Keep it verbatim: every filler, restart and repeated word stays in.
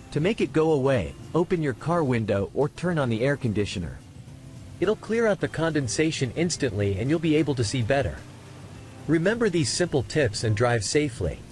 To make it go away, open your car window or turn on the air conditioner. It'll clear out the condensation instantly and you'll be able to see better. Remember these simple tips and drive safely.